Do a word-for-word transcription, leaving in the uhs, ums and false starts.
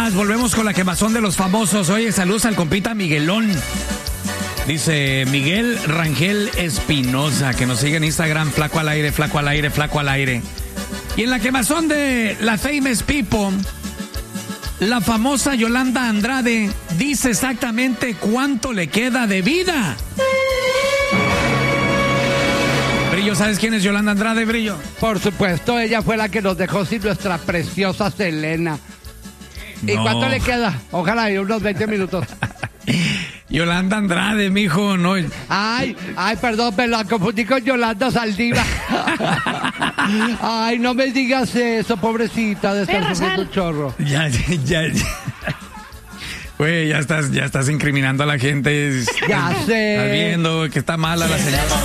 más. Volvemos con la quemazón de los famosos. Oye, saludos al compita Miguelón. Dice Miguel Rangel Espinosa, que nos sigue en Instagram, flaco al aire, flaco al aire, flaco al aire. Y en la quemazón de la Famous People, la famosa Yolanda Andrade dice exactamente cuánto le queda de vida. Brillo, ¿sabes quién es Yolanda Andrade, Brillo? Por supuesto, ella fue la que nos dejó sin nuestra preciosa Selena. ¿Y No. cuánto le queda? Ojalá hay unos veinte minutos. Yolanda Andrade, mijo, no. Ay, ay, perdón, me la confundí con Yolanda Saldívar. Ay, no me digas eso, pobrecita, de estar sufriendo un chorro. Ya, ya, ya. Güey, ya estás, ya estás incriminando a la gente. Ya sé. Estás viendo que está mala la señora.